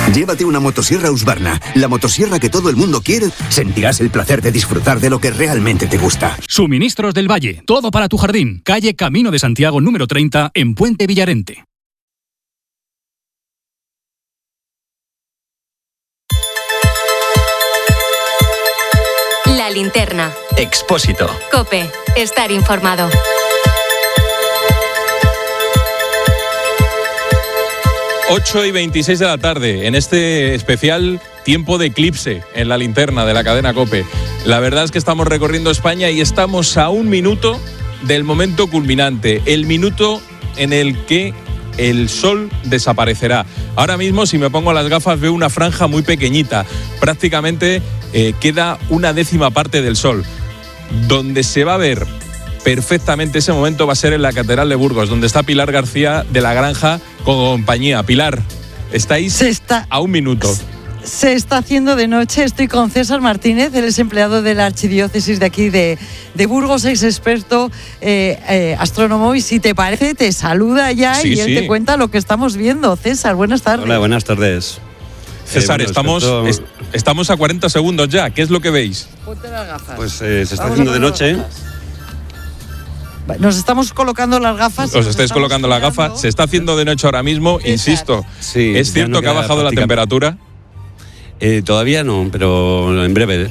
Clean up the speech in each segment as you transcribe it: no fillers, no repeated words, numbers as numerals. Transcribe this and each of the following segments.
Llévate una motosierra Husqvarna, la motosierra que todo el mundo quiere. Sentirás el placer de disfrutar de lo que realmente te gusta. Suministros del Valle, todo para tu jardín. Calle Camino de Santiago número 30 en Puente Villarente. La linterna. Expósito. COPE. Estar informado. Ocho y 26 de la tarde, en este especial tiempo de eclipse en la linterna de la cadena COPE. La verdad es que estamos recorriendo España y estamos a un minuto del momento culminante, el minuto en el que el sol desaparecerá. Ahora mismo, si me pongo las gafas, veo una franja muy pequeñita, prácticamente queda una décima parte del sol. Donde se va a ver perfectamente ese momento va a ser en la Catedral de Burgos, donde está Pilar García de la Granja con compañía. Pilar, estáis a un minuto. Se está haciendo de noche. Estoy con César Martínez, él es empleado de la archidiócesis de aquí de Burgos, es experto astrónomo, y si te parece te saluda ya sí, y él te cuenta lo que estamos viendo. César, buenas tardes. Hola, buenas tardes. César, estamos a 40 segundos ya. ¿Qué es lo que veis? Ponte las gafas. Pues se está haciendo de noche. Nos estamos colocando las gafas. Os estáis colocando las gafas. Se está haciendo de noche ahora mismo, insisto. Sí, ¿Es cierto que ha bajado la temperatura? Todavía no, pero en breve.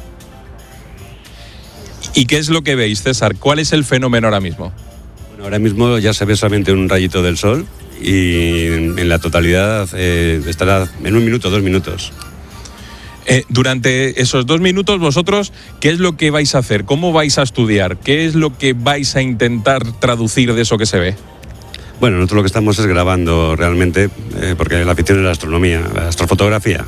¿Y qué es lo que veis, César? ¿Cuál es el fenómeno ahora mismo? Bueno, ahora mismo ya se ve solamente un rayito del sol y en la totalidad estará en 1 minuto, 2 minutos. Durante esos 2 minutos, vosotros, ¿qué es lo que vais a hacer? ¿Cómo vais a estudiar? ¿Qué es lo que vais a intentar traducir de eso que se ve? Bueno, nosotros lo que estamos es grabando realmente, porque la afición es la astronomía, la astrofotografía.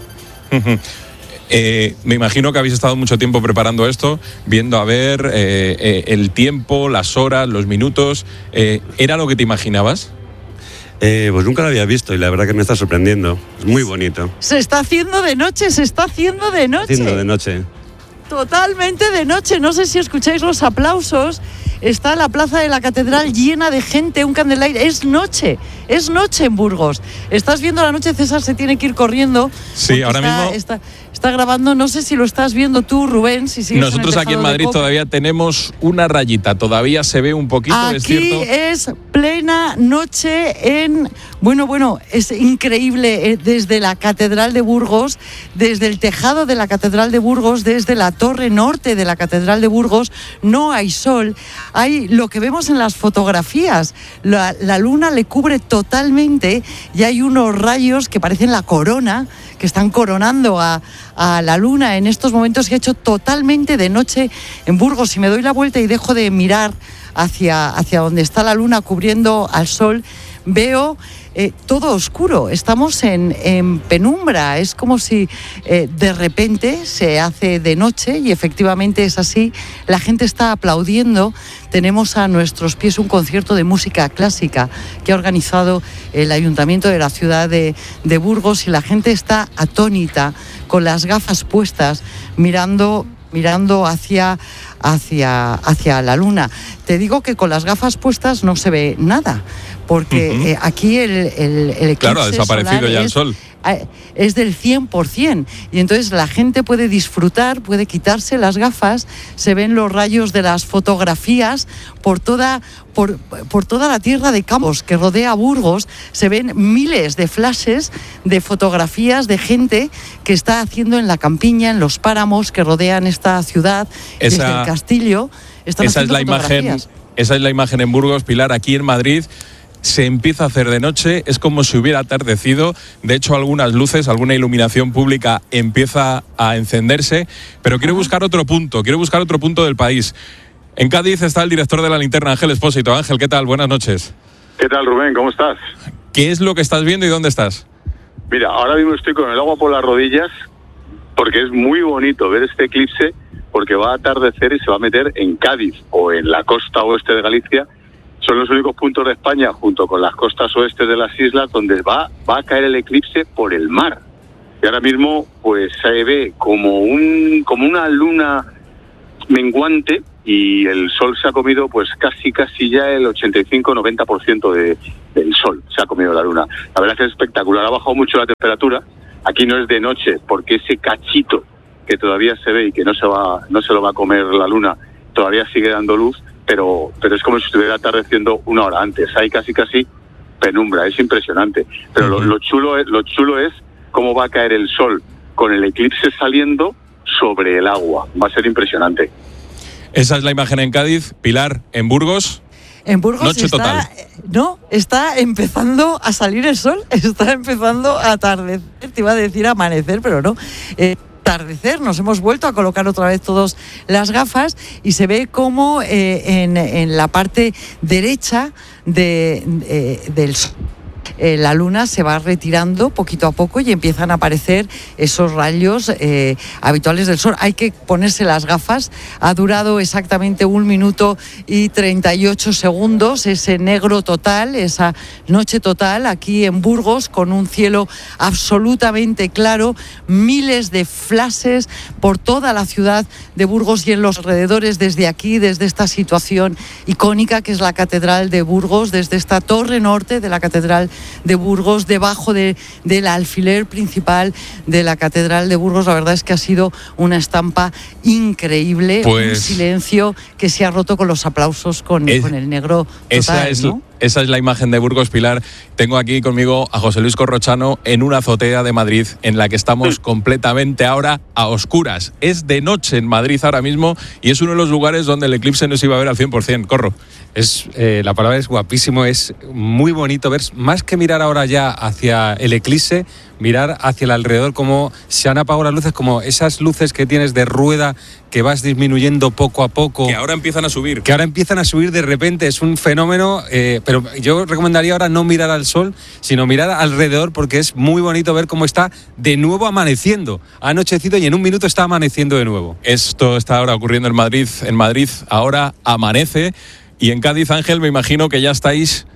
Me imagino que habéis estado mucho tiempo preparando esto, viendo a ver el tiempo, las horas, los minutos. ¿Era lo que te imaginabas? Pues nunca lo había visto y la verdad que me está sorprendiendo. Es muy bonito. Se está haciendo de noche, se está haciendo de noche. Haciendo de noche. Totalmente de noche. No sé si escucháis los aplausos. Está la plaza de la catedral llena de gente, un candelaire. Es noche en Burgos. Estás viendo la noche, César se tiene que ir corriendo. Sí, ahora mismo. Está grabando, no sé si lo estás viendo tú, Rubén. Nosotros aquí en Madrid todavía tenemos una rayita, todavía se ve un poquito, aquí es cierto. Es plena noche en... Bueno, es increíble, desde la Catedral de Burgos, desde el tejado de la Catedral de Burgos, desde la torre norte de la Catedral de Burgos, no hay sol. Hay lo que vemos en las fotografías, la luna le cubre totalmente y hay unos rayos que parecen la corona, que están coronando a la luna en estos momentos, que ha hecho totalmente de noche en Burgos. Si me doy la vuelta y dejo de mirar hacia donde está la luna cubriendo al sol, veo todo oscuro, estamos en penumbra, es como si de repente se hace de noche y efectivamente es así, la gente está aplaudiendo. Tenemos a nuestros pies un concierto de música clásica que ha organizado el Ayuntamiento de la ciudad de Burgos y la gente está atónita, con las gafas puestas, mirando hacia la luna. Te digo que con las gafas puestas no se ve nada, porque aquí el eclipse claro, ha desaparecido solar ya el sol. Es del 100%, y entonces la gente puede disfrutar, puede quitarse las gafas, se ven los rayos de las fotografías por toda la tierra de campos que rodea Burgos. Se ven miles de flashes de fotografías de gente que está haciendo en la campiña, en los páramos que rodean esta ciudad, desde el castillo. Esa es la imagen en Burgos, Pilar. Aquí en Madrid se empieza a hacer de noche, es como si hubiera atardecido. De hecho, algunas luces, alguna iluminación pública empieza a encenderse, pero quiero buscar otro punto del país. En Cádiz está el director de La Linterna, Ángel Expósito. Ángel, ¿qué tal? Buenas noches. ¿Qué tal, Rubén? ¿Cómo estás? ¿Qué es lo que estás viendo y dónde estás? Mira, ahora mismo estoy con el agua por las rodillas, porque es muy bonito ver este eclipse, porque va a atardecer y se va a meter en Cádiz o en la costa oeste de Galicia. Son los únicos puntos de España, junto con las costas oeste de las islas, donde va a caer el eclipse por el mar. Y ahora mismo pues se ve como una luna menguante, y el sol se ha comido pues casi ya el 85-90% del sol, se ha comido la luna. La verdad es que es espectacular, ha bajado mucho la temperatura. Aquí no es de noche, porque ese cachito que todavía se ve y que no se lo va a comer la luna, todavía sigue dando luz, pero es como si estuviera atardeciendo una hora antes. Hay casi penumbra, es impresionante. Pero lo chulo es cómo va a caer el sol con el eclipse saliendo sobre el agua. Va a ser impresionante. Esa es la imagen en Cádiz. Pilar, en Burgos. En Burgos noche total. Está empezando a salir el sol, está empezando a atardecer, te iba a decir amanecer, pero no. Atardecer, nos hemos vuelto a colocar otra vez todas las gafas y se ve como en la parte derecha del sol la luna se va retirando poquito a poco y empiezan a aparecer esos rayos habituales del sol. Hay que ponerse las gafas. Ha durado exactamente 1 minuto y 38 segundos ese negro total, esa noche total aquí en Burgos, con un cielo absolutamente claro, miles de flashes por toda la ciudad de Burgos y en los alrededores, desde aquí, desde esta situación icónica que es la Catedral de Burgos, desde esta torre norte de la Catedral de Burgos, debajo del alfiler principal de la Catedral de Burgos. La verdad es que ha sido una estampa increíble, un silencio que se ha roto con los aplausos con el negro total, Esa es la imagen de Burgos, Pilar. Tengo aquí conmigo a José Luis Corrochano en una azotea de Madrid en la que estamos completamente ahora a oscuras. Es de noche en Madrid ahora mismo y es uno de los lugares donde el eclipse no se iba a ver al 100%. Corro. La palabra es guapísimo, es muy bonito ver, más que mirar ahora ya hacia el eclipse, mirar hacia el alrededor, como se han apagado las luces, como esas luces que tienes de rueda que vas disminuyendo poco a poco. Que ahora empiezan a subir. De repente, es un fenómeno, pero yo recomendaría ahora no mirar al sol, sino mirar alrededor, porque es muy bonito ver cómo está de nuevo amaneciendo. Ha anochecido y en 1 minuto está amaneciendo de nuevo. Esto está ahora ocurriendo en Madrid. En Madrid ahora amanece y en Cádiz, Ángel, me imagino que ya estáis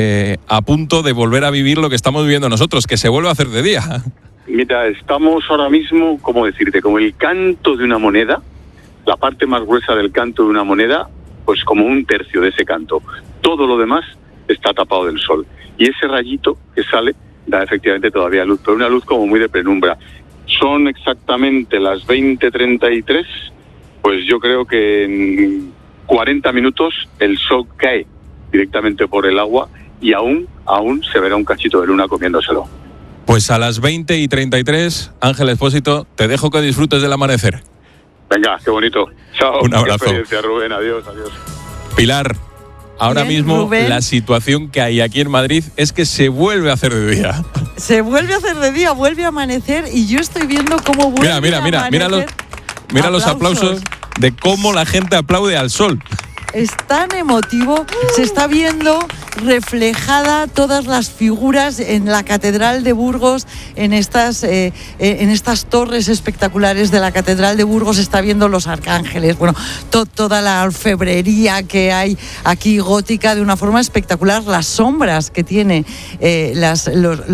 a punto de volver a vivir lo que estamos viviendo nosotros, que se vuelve a hacer de día. Mira, estamos ahora mismo, ¿cómo decirte? Como el canto de una moneda, la parte más gruesa del canto de una moneda, pues como 1/3 de ese canto. Todo lo demás está tapado del sol. Y ese rayito que sale da efectivamente todavía luz, pero una luz como muy de penumbra. Son exactamente las 20:33, pues yo creo que en 40 minutos el sol cae directamente por el agua y aún se verá un cachito de luna comiéndoselo. Pues a las 20:33, Ángel Expósito, te dejo que disfrutes del amanecer. Venga, qué bonito. Chao. Un abrazo. Qué experiencia, Rubén. Adiós. Pilar, ahora Bien, mismo Rubén. La situación que hay aquí en Madrid es que se vuelve a hacer de día. Se vuelve a hacer de día, vuelve a amanecer y yo estoy viendo cómo vuelve a amanecer. Mira los aplausos de cómo la gente aplaude al sol. Es tan emotivo, se está viendo reflejada todas las figuras en la Catedral de Burgos, en estas torres espectaculares de la Catedral de Burgos, se está viendo los arcángeles, bueno, toda la orfebrería que hay aquí gótica de una forma espectacular, las sombras que tiene las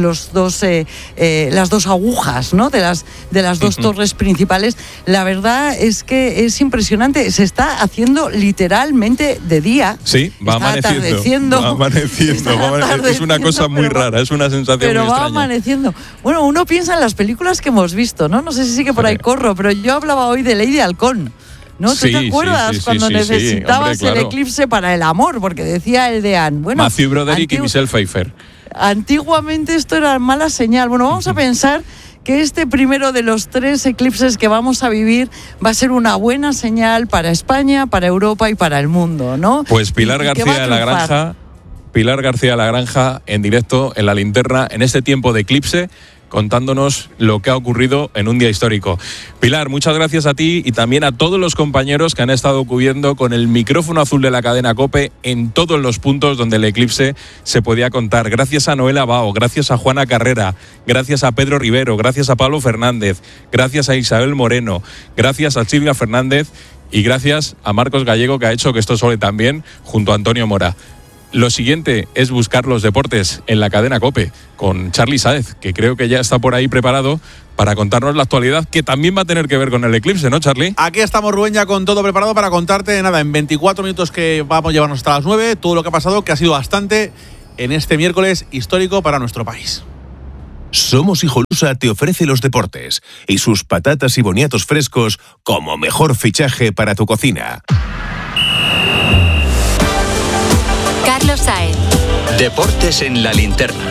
dos agujas, ¿no? de las dos torres principales. La verdad es que es impresionante, se está haciendo literalmente de día. Sí, va amaneciendo. Es una cosa muy rara, es una sensación pero muy va extraña. amaneciendo. Bueno, uno piensa en las películas que hemos visto, ¿no? No sé si sigue por ahí Corro, pero yo hablaba hoy de Ley de Halcón, ¿no? ¿Tú te acuerdas cuando necesitabas hombre, claro. el eclipse para el amor? Porque decía el de Anne. Bueno, Matthew Broderick y Michelle Pfeiffer. Antiguamente esto era mala señal. Bueno, vamos a pensar que este primero de los 3 eclipses que vamos a vivir va a ser una buena señal para España, para Europa y para el mundo, ¿no? Pues Pilar García de la Granja, en directo en La Linterna, en este tiempo de eclipse, contándonos lo que ha ocurrido en un día histórico. Pilar, muchas gracias a ti y también a todos los compañeros que han estado cubriendo con el micrófono azul de la cadena COPE en todos los puntos donde el eclipse se podía contar. Gracias a Noela Bao, gracias a Juana Carrera, gracias a Pedro Rivero, gracias a Pablo Fernández, gracias a Isabel Moreno, gracias a Silvia Fernández y gracias a Marcos Gallego, que ha hecho que esto suene también, junto a Antonio Mora. Lo siguiente es buscar los deportes en la cadena COPE con Charly Sáez, que creo que ya está por ahí preparado para contarnos la actualidad, que también va a tener que ver con el eclipse, ¿no, Charly? Aquí estamos, Rubén, ya con todo preparado para contarte, en 24 minutos que vamos a llevarnos hasta las 9, todo lo que ha pasado, que ha sido bastante en este miércoles histórico para nuestro país. Somos Hijolusa te ofrece los deportes y sus patatas y boniatos frescos como mejor fichaje para tu cocina. Carlos Saez. Deportes en la linterna.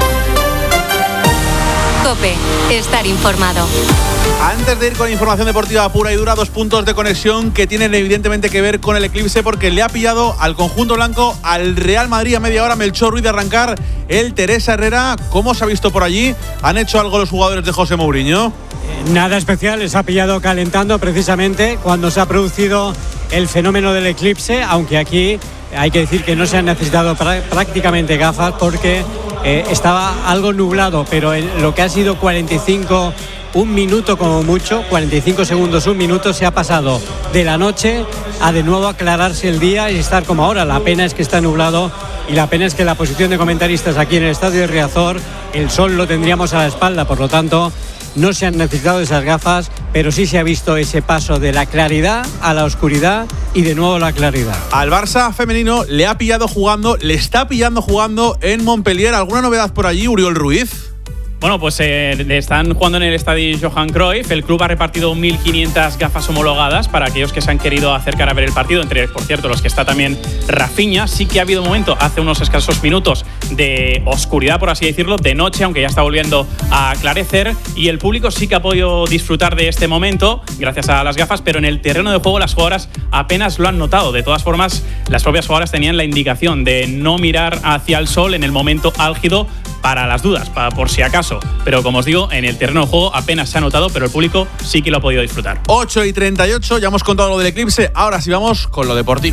COPE. Estar informado. Antes de ir con información deportiva pura y dura, 2 puntos de conexión que tienen evidentemente que ver con el eclipse, porque le ha pillado al conjunto blanco, al Real Madrid a media hora. Melchor Ruiz de arrancar, el Teresa Herrera. ¿Cómo se ha visto por allí? ¿Han hecho algo los jugadores de José Mourinho? Nada especial, les ha pillado calentando precisamente cuando se ha producido el fenómeno del eclipse, aunque aquí hay que decir que no se han necesitado prácticamente gafas porque estaba algo nublado, pero en lo que ha sido 45, un minuto como mucho, 45 segundos, un minuto, se ha pasado de la noche a de nuevo aclararse el día y estar como ahora. La pena es que está nublado y la pena es que la posición de comentaristas aquí en el estadio de Riazor, el sol lo tendríamos a la espalda, por lo tanto no se han necesitado esas gafas, pero sí se ha visto ese paso de la claridad a la oscuridad y de nuevo la claridad. Al Barça femenino le ha pillado jugando, le está pillando jugando en Montpellier. ¿Alguna novedad por allí, Uriol Ruiz? Bueno, pues están jugando en el estadio Johan Cruyff. El club ha repartido 1.500 gafas homologadas para aquellos que se han querido acercar a ver el partido, entre, por cierto, los que está también Rafinha. Sí que ha habido un momento, hace unos escasos minutos, de oscuridad, por así decirlo, de noche, aunque ya está volviendo a aclarecer, y el público sí que ha podido disfrutar de este momento gracias a las gafas, pero en el terreno de juego las jugadoras apenas lo han notado. De todas formas, las propias jugadoras tenían la indicación de no mirar hacia el sol en el momento álgido para las dudas, por si acaso. Pero como os digo, en el terreno de juego apenas se ha notado, pero el público sí que lo ha podido disfrutar. 8:38, ya hemos contado lo del eclipse, ahora sí vamos con lo deportivo.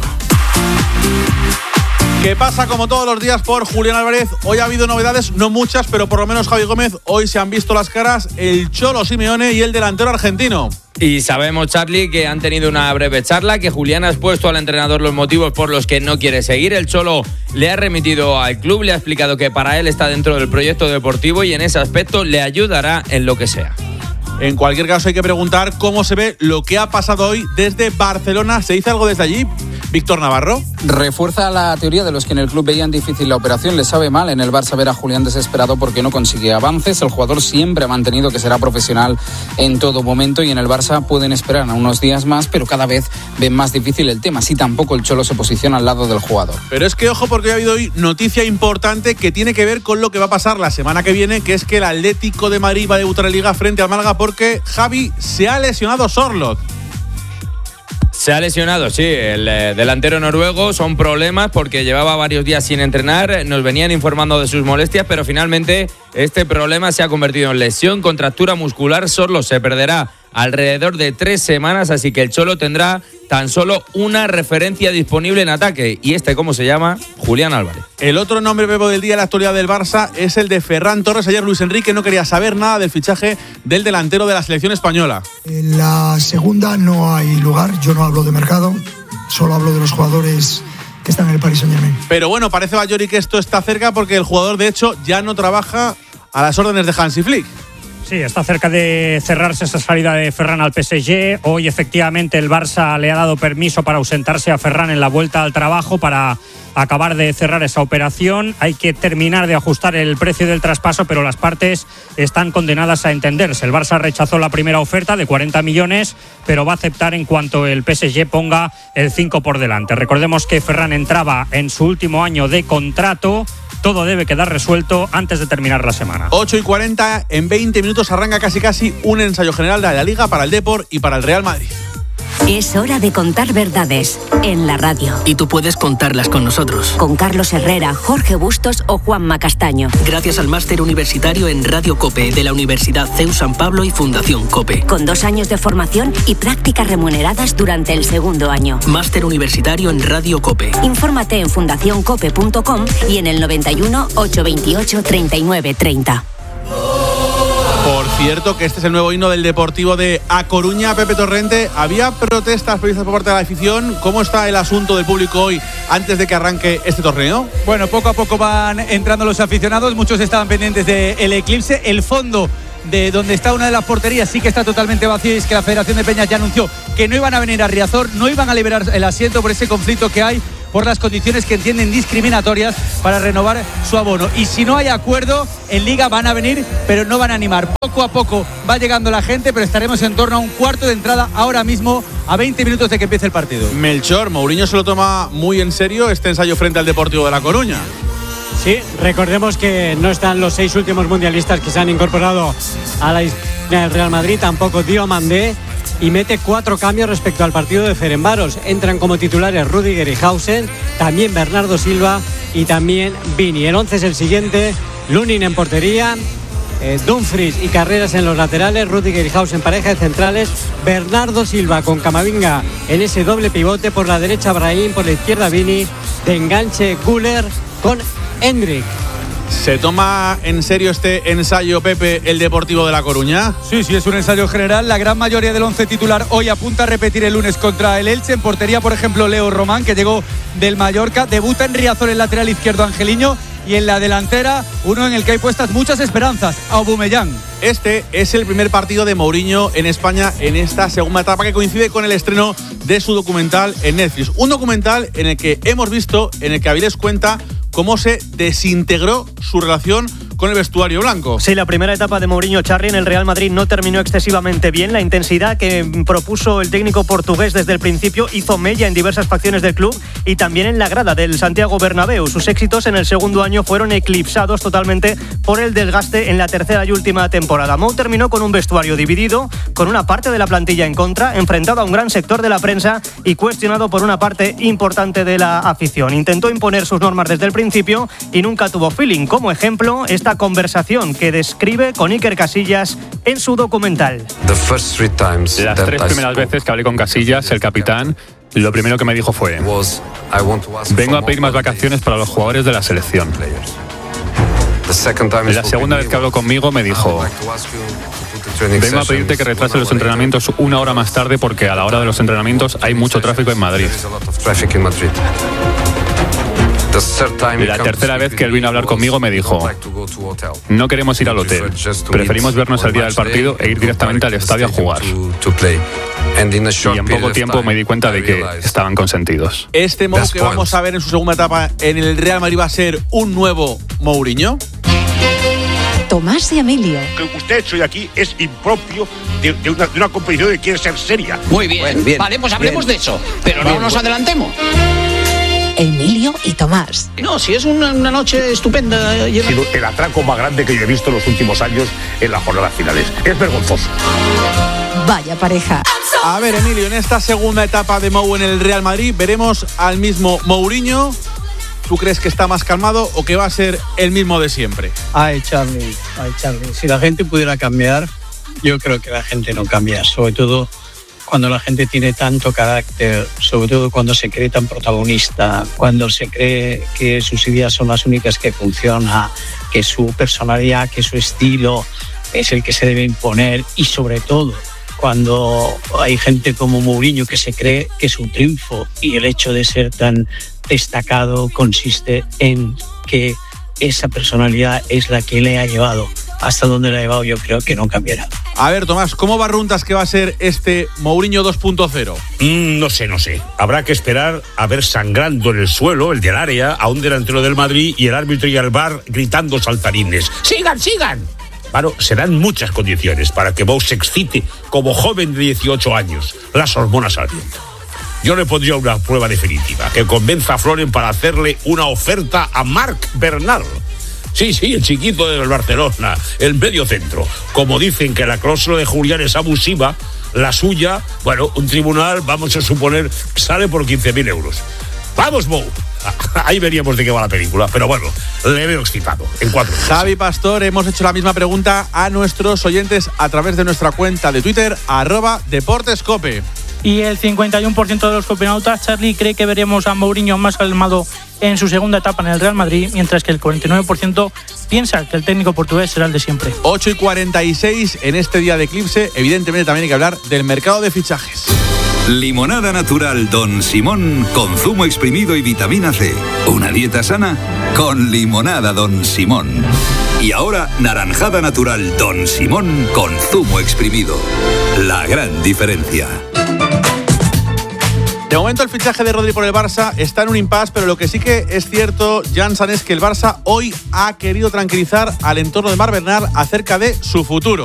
¿Qué pasa? Como todos los días por Julián Álvarez. Hoy ha habido novedades, no muchas, pero por lo menos Javi Gómez, hoy se han visto las caras el Cholo Simeone y el delantero argentino. Y sabemos, Charlie, que han tenido una breve charla, que Julián ha expuesto al entrenador los motivos por los que no quiere seguir. El Cholo le ha remitido al club, le ha explicado que para él está dentro del proyecto deportivo y en ese aspecto le ayudará en lo que sea. En cualquier caso hay que preguntar cómo se ve lo que ha pasado hoy desde Barcelona. ¿Se dice algo desde allí? Víctor Navarro. Refuerza la teoría de los que en el club veían difícil la operación. Le sabe mal en el Barça ver a Julián desesperado porque no consigue avances. El jugador siempre ha mantenido que será profesional en todo momento y en el Barça pueden esperar a unos días más, pero cada vez ven más difícil el tema. Así tampoco el Cholo se posiciona al lado del jugador. Pero es que ojo, porque ha habido hoy noticia importante que tiene que ver con lo que va a pasar la semana que viene, que es que el Atlético de Madrid va a debutar en Liga frente al Málaga porque Javi se ha lesionado Sorloth. Se ha lesionado, sí, el delantero noruego. Son problemas porque llevaba varios días sin entrenar. Nos venían informando de sus molestias, pero finalmente este problema se ha convertido en lesión, contractura muscular. Sorloth se perderá alrededor de 3 semanas, así que el Cholo tendrá tan solo una referencia disponible en ataque. ¿Y cómo se llama? Julián Álvarez. El otro nombre bebo del día en la actualidad del Barça es el de Ferran Torres. Ayer Luis Enrique no quería saber nada del fichaje del delantero de la selección española. En la segunda no hay lugar, yo no hablo de mercado, solo hablo de los jugadores que están en el Paris Saint-Germain. Pero bueno, parece, Bayori, que esto está cerca porque el jugador de hecho ya no trabaja a las órdenes de Hansi Flick. Sí, está cerca de cerrarse esa salida de Ferran al PSG. Hoy efectivamente el Barça le ha dado permiso para ausentarse a Ferran en la vuelta al trabajo para acabar de cerrar esa operación. Hay que terminar de ajustar el precio del traspaso, pero las partes están condenadas a entenderse. El Barça rechazó la primera oferta de 40 millones, pero va a aceptar en cuanto el PSG ponga el 5 por delante. Recordemos que Ferran entraba en su último año de contrato. Todo debe quedar resuelto antes de terminar la semana. 8:40, en 20 minutos arranca casi un ensayo general de la Liga para el Depor y para el Real Madrid. Es hora de contar verdades en la radio. Y tú puedes contarlas con nosotros. Con Carlos Herrera, Jorge Bustos o Juanma Castaño. Gracias al máster universitario en Radio COPE de la Universidad CEU San Pablo y Fundación COPE. Con 2 años de formación y prácticas remuneradas durante el segundo año. Máster universitario en Radio COPE. Infórmate en fundacioncope.com y en el 91 828 39 30. Por cierto, que este es el nuevo himno del Deportivo de A Coruña. Pepe Torrente, había protestas previstas por parte de la afición. ¿Cómo está el asunto del público hoy antes de que arranque este torneo? Bueno, poco a poco van entrando los aficionados. Muchos estaban pendientes del eclipse. El fondo de donde está una de las porterías sí que está totalmente vacío, y es que la Federación de Peñas ya anunció que no iban a venir a Riazor, no iban a liberar el asiento por ese conflicto que hay por las condiciones que entienden discriminatorias para renovar su abono. Y si no hay acuerdo, en Liga van a venir, pero no van a animar. Poco a poco va llegando la gente, pero estaremos en torno a un cuarto de entrada ahora mismo, a 20 minutos de que empiece el partido. Melchor, Mourinho se lo toma muy en serio este ensayo frente al Deportivo de La Coruña. Sí, recordemos que no están los 6 últimos mundialistas que se han incorporado a la del Real Madrid, tampoco Diomandé, y mete 4 cambios respecto al partido de Ferencváros. Entran como titulares Rüdiger y Hausen, también Bernardo Silva y también Vini. El 11 es el siguiente: Lunin en portería, Dumfries y Carreras en los laterales, Rüdiger y Hausen pareja de centrales, Bernardo Silva con Camavinga en ese doble pivote, por la derecha Brahim, por la izquierda Vini, de enganche Güler con Endrick. ¿Se toma en serio este ensayo, Pepe, el Deportivo de La Coruña? Sí, es un ensayo general. La gran mayoría del 11 titular hoy apunta a repetir el lunes contra el Elche. En portería, por ejemplo, Leo Román, que llegó del Mallorca. Debuta en Riazor, el lateral izquierdo Angeliño. Y en la delantera, uno en el que hay puestas muchas esperanzas, Aubameyang. Este es el primer partido de Mourinho en España en esta segunda etapa, que coincide con el estreno de su documental en Netflix. Un documental en el que hemos visto, en el que Avilés cuenta cómo se desintegró su relación con el vestuario blanco. Sí, la primera etapa de Mourinho Charri en el Real Madrid no terminó excesivamente bien. La intensidad que propuso el técnico portugués desde el principio hizo mella en diversas facciones del club y también en la grada del Santiago Bernabéu. Sus éxitos en el segundo año fueron eclipsados totalmente por el desgaste en la tercera y última temporada. Mou terminó con un vestuario dividido, con una parte de la plantilla en contra, enfrentado a un gran sector de la prensa y cuestionado por una parte importante de la afición. Intentó imponer sus normas desde el principio y nunca tuvo feeling. Como ejemplo, esta conversación que describe con Iker Casillas en su documental. Las 3 primeras veces que hablé con Casillas, el capitán, lo primero que me dijo fue: vengo a pedir más vacaciones para los jugadores de la selección. La segunda vez que habló conmigo me dijo: vengo a pedirte que retrase los entrenamientos 1 hora más tarde porque a la hora de los entrenamientos hay mucho tráfico en Madrid. La tercera vez que él vino a hablar conmigo me dijo: no queremos ir al hotel, preferimos vernos el día del partido e ir directamente al estadio a jugar. Y en poco tiempo me di cuenta de que estaban consentidos. ¿Este Mou que vamos a ver en su segunda etapa en el Real Madrid va a ser un nuevo Mourinho? Tomás y Emilio. Lo que usted ha hecho hoy aquí es impropio de una competición que quiere ser seria. Muy bien, bueno, bien, vale, pues hablemos de eso, pero no nos adelantemos. Emilio y Tomás. No, si es una noche estupenda. Ha sido el atraco más grande que yo he visto en los últimos años en las jornadas finales. Es vergonzoso. Vaya pareja. A ver, Emilio, en esta segunda etapa de Mou en el Real Madrid, ¿veremos al mismo Mourinho? ¿Tú crees que está más calmado o que va a ser el mismo de siempre? Ay, Charlie. Si la gente pudiera cambiar, yo creo que la gente no cambia. Sobre todo cuando la gente tiene tanto carácter, sobre todo cuando se cree tan protagonista, cuando se cree que sus ideas son las únicas que funcionan, que su personalidad, que su estilo es el que se debe imponer, y sobre todo cuando hay gente como Mourinho que se cree que su triunfo y el hecho de ser tan destacado consiste en que esa personalidad es la que le ha llevado hasta donde le ha llevado. Yo creo que no cambiará. A ver, Tomás, ¿cómo barruntas que va a ser este Mourinho 2.0? No sé. Habrá que esperar a ver sangrando en el suelo, el del área, a un delantero del Madrid y el árbitro y el VAR gritando saltarines. ¡Sigan! Bueno, serán muchas condiciones para que Mou se excite como joven de 18 años. Las hormonas al viento. Yo le pondría una prueba definitiva, que convenza a Floren para hacerle una oferta a Marc Bernal. Sí, el chiquito del Barcelona, el medio centro. Como dicen que la cláusula de Julián es abusiva, la suya, bueno, un tribunal, vamos a suponer, sale por 15.000 euros. ¡Vamos, Mou! Ahí veríamos de qué va la película, pero bueno, le veo excitado en 4 meses. Javi Pastor, hemos hecho la misma pregunta a nuestros oyentes a través de nuestra cuenta de Twitter, @DeportesCope. Y el 51% de los copinautas, Charlie, cree que veremos a Mourinho más calmado en su segunda etapa en el Real Madrid, mientras que el 49% piensa que el técnico portugués será el de siempre. 8:46 en este día de eclipse. Evidentemente también hay que hablar del mercado de fichajes. Limonada natural Don Simón con zumo exprimido y vitamina C. Una dieta sana con limonada Don Simón. Y ahora naranjada natural Don Simón con zumo exprimido. La gran diferencia. De momento el fichaje de Rodri por el Barça está en un impasse, pero lo que sí que es cierto, Jansan, es que el Barça hoy ha querido tranquilizar al entorno de Marc Bernal acerca de su futuro.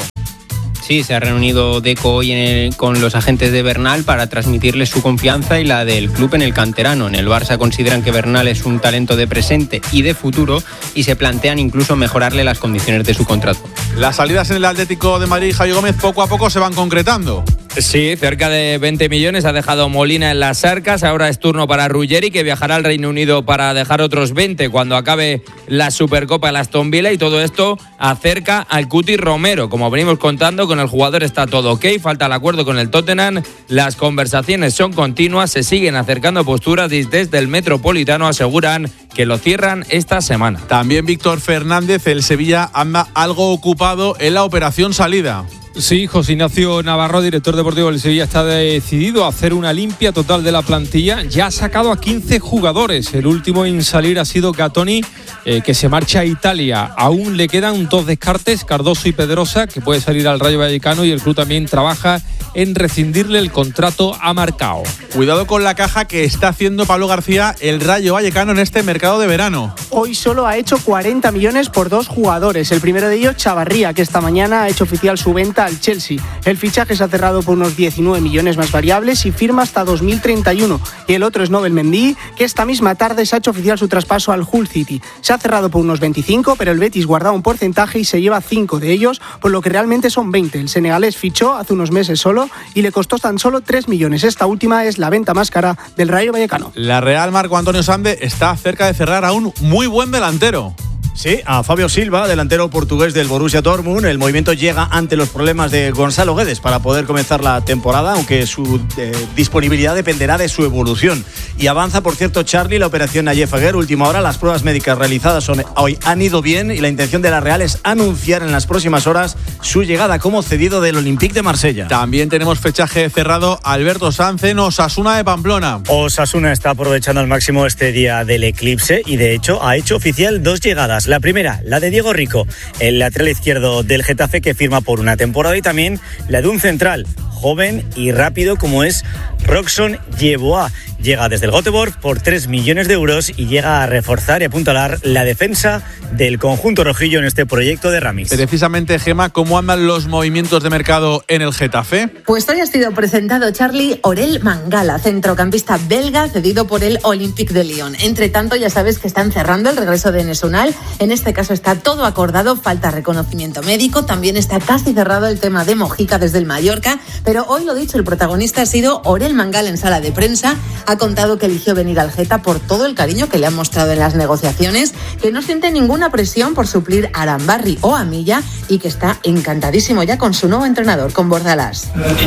Sí, se ha reunido Deco hoy con los agentes de Bernal para transmitirles su confianza y la del club en el canterano. En el Barça consideran que Bernal es un talento de presente y de futuro y se plantean incluso mejorarle las condiciones de su contrato. Las salidas en el Atlético de Madrid y Javi Gómez poco a poco se van concretando. Sí, cerca de 20 millones ha dejado Molina en las arcas. Ahora es turno para Ruggeri, que viajará al Reino Unido para dejar otros 20 cuando acabe la Supercopa de Aston Villa. Y todo esto acerca al Cuti Romero. Como venimos contando, con el jugador está todo ok. Falta el acuerdo con el Tottenham. Las conversaciones son continuas. Se siguen acercando posturas y desde el Metropolitano aseguran que lo cierran esta semana. También Víctor Fernández, el Sevilla anda algo ocupado en la operación salida. Sí, José Ignacio Navarro, director deportivo del Sevilla, está decidido a hacer una limpia total de la plantilla. Ya ha sacado a 15 jugadores. El último en salir ha sido Gatoni, que se marcha a Italia. Aún le quedan 2 descartes, Cardoso y Pedrosa, que puede salir al Rayo Vallecano, y el club también trabaja en rescindirle el contrato a Marcao. Cuidado con la caja que está haciendo Pablo García el Rayo Vallecano en este mercado de verano. Hoy solo ha hecho 40 millones por 2 jugadores. El primero de ellos, Chavarría, que esta mañana ha hecho oficial su venta al Chelsea. El fichaje se ha cerrado por unos 19 millones más variables y firma hasta 2031. Y el otro es Nobel Mendy, que esta misma tarde se ha hecho oficial su traspaso al Hull City. Se ha cerrado por unos 25, pero el Betis guardaba un porcentaje y se lleva 5 de ellos, por lo que realmente son 20. El senegalés fichó hace unos meses solo y le costó tan solo 3 millones. Esta última es la venta más cara del Rayo Vallecano. La Real Marco Antonio Sande está cerca de cerrar a un muy buen delantero. Sí, a Fabio Silva, delantero portugués del Borussia Dortmund. El movimiento llega ante los problemas de Gonzalo Guedes para poder comenzar la temporada, aunque su disponibilidad dependerá de su evolución. Y avanza, por cierto, Charlie, la operación Nayef Aguer. Última hora, las pruebas médicas realizadas hoy han ido bien y la intención de la Real es anunciar en las próximas horas su llegada como cedido del Olympique de Marsella. También tenemos fichaje cerrado. Alberto Sanz en Osasuna de Pamplona. Osasuna está aprovechando al máximo este día del eclipse y de hecho ha hecho oficial 2 llegadas. La primera, la de Diego Rico, el lateral izquierdo del Getafe, que firma por una temporada, y también la de un central joven y rápido como es Roxon Yeboah. Llega desde el Göteborg por 3 millones de euros y llega a reforzar y apuntalar la defensa del conjunto rojillo en este proyecto de Ramis. Precisamente, Gemma, ¿cómo andan los movimientos de mercado en el Getafe? Pues hoy ha sido presentado Charlie Orel Mangala, centrocampista belga cedido por el Olympique de Lyon. Entre tanto, ya sabes que están cerrando el regreso de Nesunal. En este caso está todo acordado, falta reconocimiento médico. También está casi cerrado el tema de Mojica desde el Mallorca. Pero hoy, lo dicho, el protagonista ha sido Orel Mangala en sala de prensa. Ha contado que eligió venir al Geta por todo el cariño que le han mostrado en las negociaciones, que no siente ninguna presión por suplir a Arambarri o a Milla y que está encantadísimo ya con su nuevo entrenador, con Bordalás.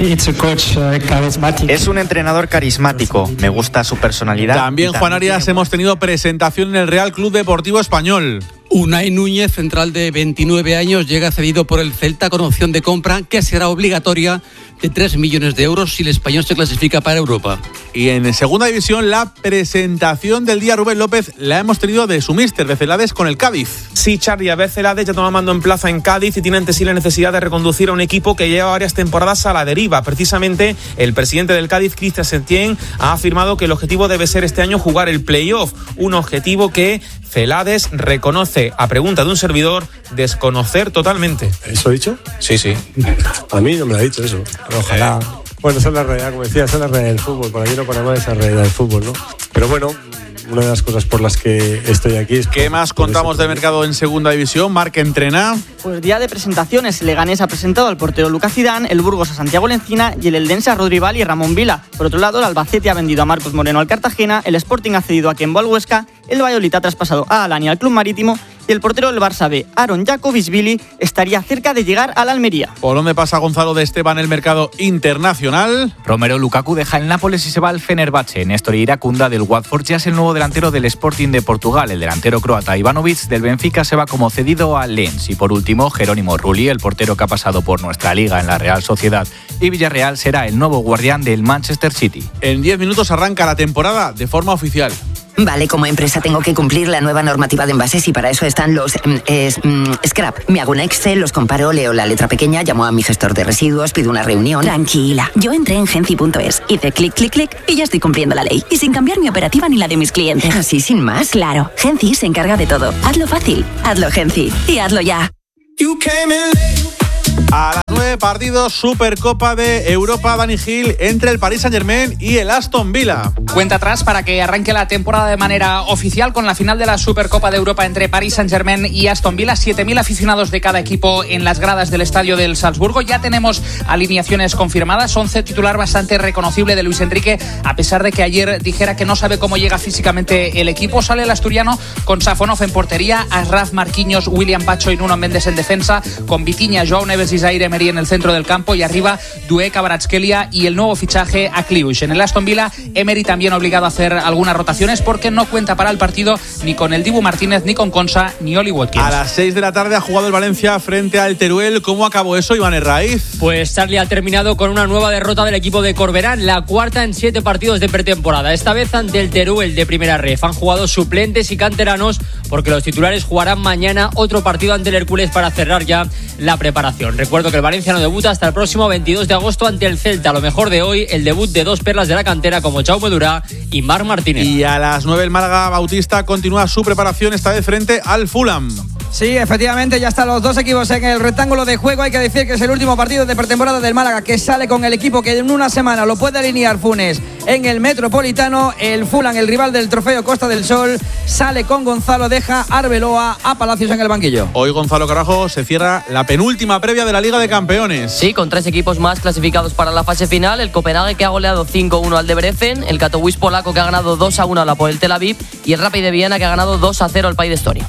Es un entrenador carismático, me gusta su personalidad. También, Juan Arias, hemos tenido presentación en el Real Club Deportivo Español. Unai Núñez, central de 29 años, llega cedido por el Celta con opción de compra que será obligatoria de 3 millones de euros si el español se clasifica para Europa. Y en segunda división, la presentación del día, Rubén López, la hemos tenido de su míster, de Celades, con el Cádiz. Sí, Charlie, Abel Celades ya toma mando en plaza en Cádiz y tiene ante sí la necesidad de reconducir a un equipo que lleva varias temporadas a la deriva. Precisamente, el presidente del Cádiz, Cristian Setién, ha afirmado que el objetivo debe ser este año jugar el playoff, un objetivo que Celades reconoce, a pregunta de un servidor, desconocer totalmente. ¿Eso he dicho? Sí. A mí no me lo ha dicho eso. Ojalá. Bueno, esa es la realidad, como decía, esa es la realidad del fútbol. Para mí no para más esa realidad del fútbol, ¿no? Pero bueno, una de las cosas por las que estoy aquí es... ¿Qué más contamos del mercado en segunda división? Marc entrena. Pues día de presentaciones. El Leganés ha presentado al portero Lucas Zidane, el Burgos a Santiago Lencina y el Eldense a Rodri Val y Ramón Vila. Por otro lado, el Albacete ha vendido a Marcos Moreno al Cartagena, el Sporting ha cedido a Kembo al Huesca, el Valladolid ha traspasado a Alani al Club Marítimo y el portero del Barça B, Aaron Jacobisvili, estaría cerca de llegar al Almería. ¿Por dónde pasa Gonzalo de Esteban el mercado internacional? Romelu Lukaku deja el Nápoles y se va al Fenerbahce. Néstor Iracunda del Watford ya es el nuevo delantero del Sporting de Portugal. El delantero croata Ivanovic del Benfica se va como cedido al Lens. Y por último, Jerónimo Rulli, el portero que ha pasado por nuestra liga en la Real Sociedad y Villarreal, será el nuevo guardián del Manchester City. En 10 minutos arranca la temporada de forma oficial. Vale, como empresa tengo que cumplir la nueva normativa de envases y para eso están los scrap. Me hago un Excel, los comparo, leo la letra pequeña, llamo a mi gestor de residuos, pido una reunión. Tranquila, yo entré en Genci.es, hice clic, clic, clic y ya estoy cumpliendo la ley. Y sin cambiar mi operativa ni la de mis clientes. ¿Así sin más? Claro, Genci se encarga de todo. Hazlo fácil, hazlo Genci y hazlo ya. A las 9 partidos, Supercopa de Europa, Dani Gil, entre el Paris Saint-Germain y el Aston Villa. Cuenta atrás para que arranque la temporada de manera oficial con la final de la Supercopa de Europa entre Paris Saint-Germain y Aston Villa. 7.000 aficionados de cada equipo en las gradas del estadio del Salzburgo. Ya tenemos alineaciones confirmadas. 11 titular bastante reconocible de Luis Enrique, a pesar de que ayer dijera que no sabe cómo llega físicamente el equipo. Sale el asturiano con Safonov en portería, Ashraf, Marquinhos, William Pacho y Nuno Méndez en defensa, con Vitinha, Joao Neves y Zaire Emery en el centro del campo y arriba Due, Kvaratskhelia y el nuevo fichaje Akliush. En el Aston Villa, Emery también obligado a hacer algunas rotaciones porque no cuenta para el partido ni con el Dibu Martínez, ni con Konsa, ni Oli Watkins. A las 6 de la tarde ha jugado el Valencia frente al Teruel. ¿Cómo acabó eso, Iván Herraiz? Pues Charlie ha terminado con una nueva derrota del equipo de Corberán, la cuarta en 7 partidos de pretemporada. Esta vez ante el Teruel de primera ref. Han jugado suplentes y canteranos porque los titulares jugarán mañana otro partido ante el Hércules para cerrar ya la preparación. Recuerdo que el Valencia no debuta hasta el próximo 22 de agosto ante el Celta. Lo mejor de hoy, el debut de dos perlas de la cantera como Jaume Durá y Marc Martínez. Y a las 9 el Málaga Bautista continúa su preparación, esta vez frente al Fulham. Sí, efectivamente, ya están los dos equipos en el rectángulo de juego. Hay que decir que es el último partido de pretemporada del Málaga, que sale con el equipo que en una semana lo puede alinear Funes en el Metropolitano. El Fulham, el rival del trofeo Costa del Sol, sale con Gonzalo, deja Arbeloa, a Palacios en el banquillo. Hoy Gonzalo Carajo se cierra la penúltima previa de la Liga de Campeones. Sí, con 3 equipos más clasificados para la fase final. El Copenhague, que ha goleado 5-1 al Debrecen, el Katowice polaco, que ha ganado 2-1 al Apoel Tel Aviv, y el Rapid de Viena, que ha ganado 2-0 al País de Estonia.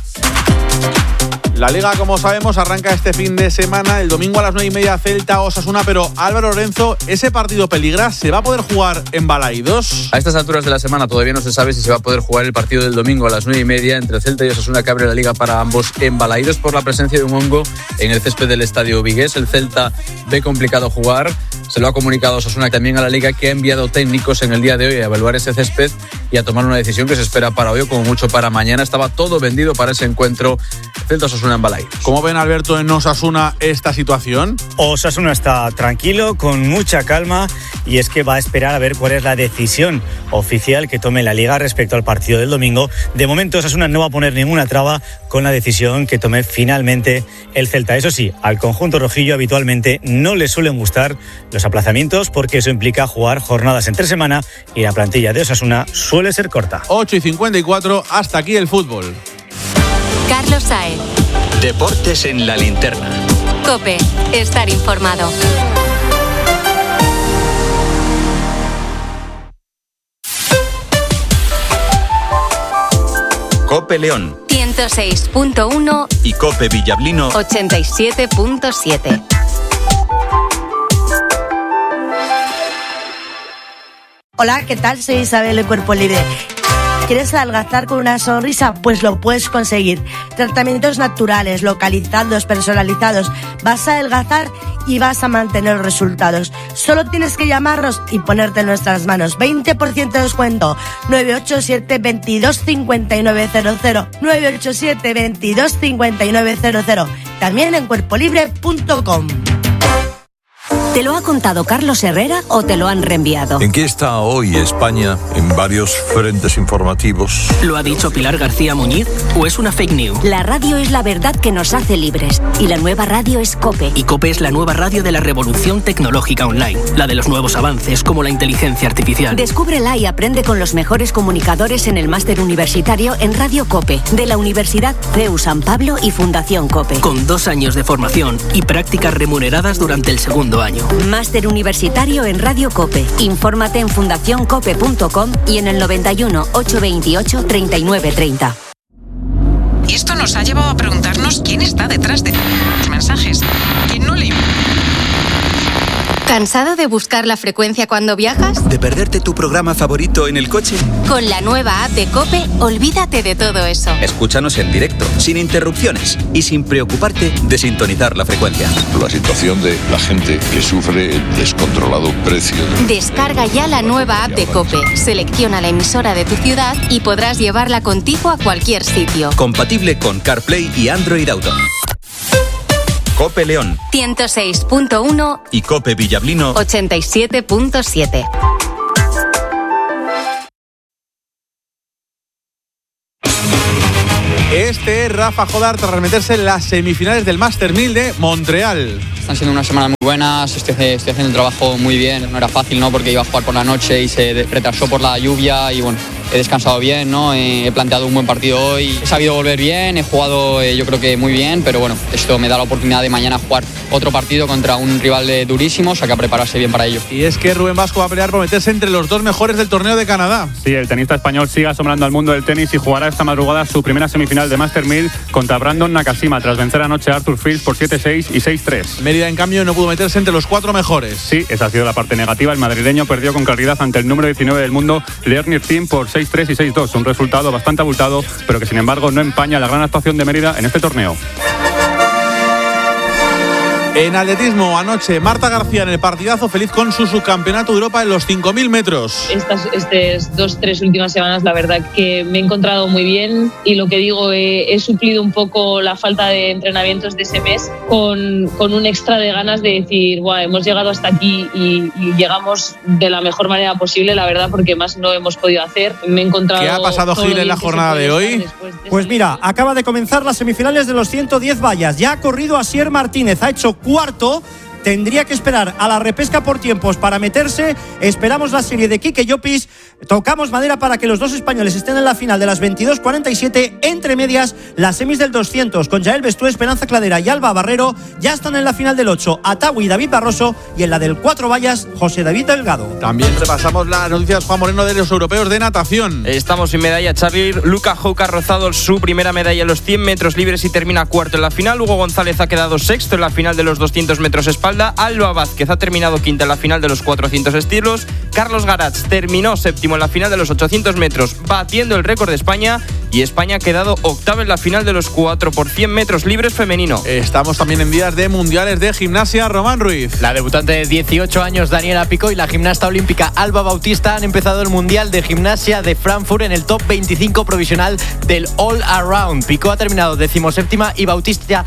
La Liga, como sabemos, arranca este fin de semana. El domingo a las 9:30 Celta Osasuna, pero Álvaro Lorenzo, ¿ese partido peligra? ¿Se va a poder jugar en Balaidos? A estas alturas de la semana todavía no se sabe si se va a poder jugar el partido del domingo a las 9:30 entre Celta y Osasuna, que abre la Liga para ambos en Balaidos por la presencia de un hongo en el césped del Estadio Vigués. El Celta ve complicado jugar. Se lo ha comunicado Osasuna también a la Liga, que ha enviado técnicos en el día de hoy a evaluar ese césped y a tomar una decisión que se espera para hoy o como mucho para mañana. Estaba todo vendido para ese encuentro Celta-Osasuna en Balaidos. ¿Cómo ven, Alberto, en Osasuna esta situación? Osasuna está tranquilo, con mucha calma, y es que va a esperar a ver cuál es la decisión oficial que tome la Liga respecto al partido del domingo. De momento Osasuna no va a poner ninguna traba con la decisión que tome finalmente el Celta. Eso sí, al conjunto rojillo habitualmente no le suelen gustar los aplazamientos porque eso implica jugar jornadas entre semana y la plantilla de Osasuna suele ser corta. 8:54, hasta aquí el fútbol. Carlos Saez. Deportes en la linterna. COPE. Estar informado. COPE León 106.1 y COPE Villablino 87.7. Hola, ¿qué tal? Soy Isabel de Cuerpo Libre. ¿Quieres adelgazar con una sonrisa? Pues lo puedes conseguir. Tratamientos naturales, localizados, personalizados. Vas a adelgazar y vas a mantener los resultados. Solo tienes que llamarnos y ponerte en nuestras manos. 20% de descuento. 987 22 5900. 987 22 5900. También en cuerpolibre.com. ¿Te lo ha contado Carlos Herrera o te lo han reenviado? ¿En qué está hoy España en varios frentes informativos? ¿Lo ha dicho Pilar García Muñiz o es una fake news? La radio es la verdad que nos hace libres y la nueva radio es COPE. Y COPE es la nueva radio de la revolución tecnológica online, la de los nuevos avances como la inteligencia artificial. Descúbrela y aprende con los mejores comunicadores en el máster universitario en Radio COPE de la Universidad CEU San Pablo y Fundación COPE. Con 2 años de formación y prácticas remuneradas durante el segundo año. Máster universitario en Radio COPE. Infórmate en fundacioncope.com y en el 91 828 3930. Y esto nos ha llevado a preguntarnos quién está detrás de los mensajes. ¿Quién no le... ¿Cansado de buscar la frecuencia cuando viajas? ¿De perderte tu programa favorito en el coche? Con la nueva app de COPE, olvídate de todo eso. Escúchanos en directo, sin interrupciones y sin preocuparte de sintonizar la frecuencia. La situación de la gente que sufre el descontrolado precio. Descarga ya la nueva app de COPE, selecciona la emisora de tu ciudad y podrás llevarla contigo a cualquier sitio. Compatible con CarPlay y Android Auto. COPE León 106.1 y COPE Villablino 87.7. Este es Rafa Jodar tras meterse en las semifinales del Master 1000 de Montreal. Están siendo unas semanas muy buenas, estoy haciendo el trabajo muy bien. No era fácil, ¿no? Porque iba a jugar por la noche y se retrasó por la lluvia y bueno, he descansado bien, ¿no? He planteado un buen partido hoy, he sabido volver bien, he jugado yo creo que muy bien, pero bueno, esto me da la oportunidad de mañana jugar otro partido contra un rival durísimo, o sea que a prepararse bien para ello. Y es que Rubén Vasco va a pelear por meterse entre los dos mejores del torneo de Canadá. Sí, el tenista español sigue asombrando al mundo del tenis y jugará esta madrugada su primera semifinal de Master 1000 contra Brandon Nakashima tras vencer anoche a Arthur Fils por 7-6 y 6-3. Mérida, en cambio, no pudo meterse entre los cuatro mejores. Sí, esa ha sido la parte negativa. El madrileño perdió con claridad ante el número 19 del mundo, Lerner Thiem, por 6-3 y 6-2. Un resultado bastante abultado, pero que sin embargo no empaña la gran actuación de Mérida en este torneo. En atletismo, anoche, Marta García en el partidazo, feliz con su subcampeonato de Europa en los 5.000 metros. Estas 2-3 últimas semanas, la verdad que me he encontrado muy bien y lo que digo, he suplido un poco la falta de entrenamientos de ese mes con un extra de ganas de decir, wow, hemos llegado hasta aquí y llegamos de la mejor manera posible, la verdad, porque más no hemos podido hacer. Me he encontrado. ¿Qué ha pasado, Gil, en la jornada de hoy? Pues mira, acaba de comenzar las semifinales de los 110 vallas. Ya ha corrido Asier Martínez, ha hecho cuarto. Tendría que esperar a la repesca por tiempos para meterse. Esperamos la serie de Quique Llopis. Tocamos madera para que los dos españoles estén en la final de las 22:47. Entre medias, las semis del 200 con Yael Bestué, Esperanza Cladera y Alba Barrero. Ya están en la final del 8 Atawi y David Barroso. Y en la del 4 vallas, José David Delgado. También repasamos las noticias, Juan Moreno, de los europeos de natación. Estamos sin medalla, Charly. Luca Houck ha rozado su primera medalla en los 100 metros libres y termina cuarto en la final. Hugo González ha quedado sexto en la final de los 200 metros espalda. Alba Vázquez ha terminado quinta en la final de los 400 estilos. Carlos Garatz terminó séptimo en la final de los 800 metros, batiendo el récord de España. Y España ha quedado octava en la final de los 4 por 100 metros libres femenino. Estamos también en días de mundiales de gimnasia. Román Ruiz. La debutante de 18 años, Daniela Pico, y la gimnasta olímpica Alba Bautista han empezado el mundial de gimnasia de Frankfurt en el top 25 provisional del All Around. Pico ha terminado 17ª y Bautista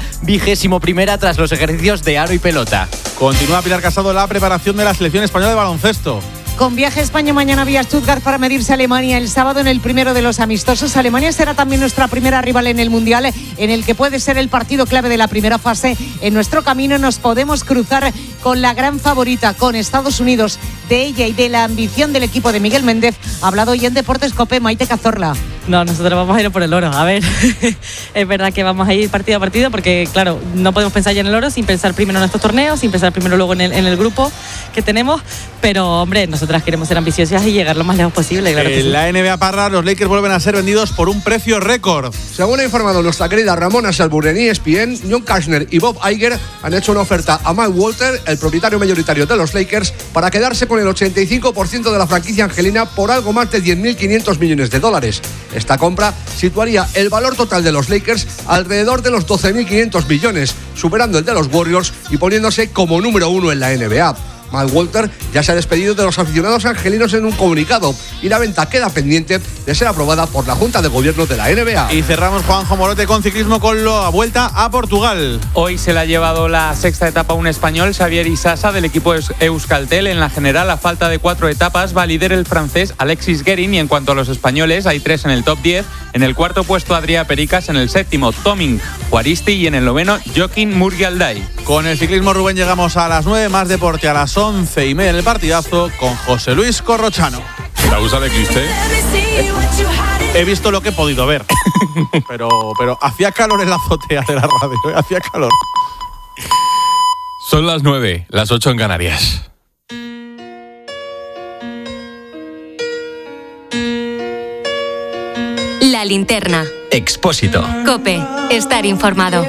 21ª tras los ejercicios de aro y pelota. Continúa Pilar Casado la preparación de la selección española de baloncesto. Con viaje a España mañana vía Stuttgart para medirse a Alemania el sábado en el primero de los amistosos. Alemania será también nuestra primera rival en el Mundial, en el que puede ser el partido clave de la primera fase. En nuestro camino nos podemos cruzar con la gran favorita, con Estados Unidos. De ella y de la ambición del equipo de Miguel Méndez ha hablado hoy en Deportes COPE Maite Cazorla. No, nosotros vamos a ir por el oro. A ver, es verdad que vamos a ir partido a partido porque, claro, no podemos pensar ya en el oro sin pensar primero en estos torneos, sin pensar primero luego en el grupo que tenemos. Pero, hombre, nosotras queremos ser ambiciosas y llegar lo más lejos posible. Claro que sí. La NBA Parra, los Lakers vuelven a ser vendidos por un precio récord. Según ha informado nuestra querida Ramona Shelburne en ESPN, John Kastner y Bob Iger han hecho una oferta a Mike Walter, el propietario mayoritario de los Lakers, para quedarse con el 85% de la franquicia angelina por algo más de $10.500 millones. Esta compra situaría el valor total de los Lakers alrededor de los 12.500 millones, superando el de los Warriors y poniéndose como número 1 en la NBA. Mike Walter ya se ha despedido de los aficionados angelinos en un comunicado y la venta queda pendiente de ser aprobada por la Junta de Gobierno de la NBA. Y cerramos, Juanjo Morote, con ciclismo con la vuelta a Portugal. Hoy se le ha llevado la sexta etapa a un español, Xavier Isasa, del equipo Euskaltel. En la general, a falta de 4 etapas, va líder el francés Alexis Guerin. Y en cuanto a los españoles, hay 3 en el top 10. En el cuarto puesto, Adrià Pericas. En el séptimo, Tomin Juaristi. Y en el noveno, Joaquín Murgialdai. Con el ciclismo, Rubén, llegamos a las 9, más deporte a las 11:30 en el partidazo con José Luis Corrochano. ¿Te gusta el eclipse? He visto lo que he podido ver, pero hacía calor en la azotea de la radio, hacía calor. Son las 9, las 8 en Canarias. La linterna. Expósito. COPE. Estar informado.